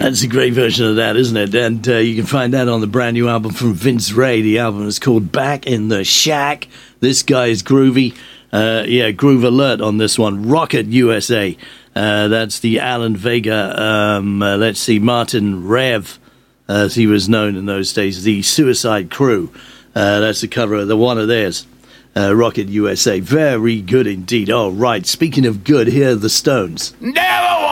That's a great version of that, isn't it? And you can find that on the brand new album from Vince Ray. The album is called Back in the Shack. This guy is groovy. Groove alert on this one. Rocket USA. That's the Alan Vega, Martin Rev, as he was known in those days, the Suicide Crew. That's the cover of one of theirs. Rocket USA. Very good indeed. All right, speaking of good, here are the Stones. Never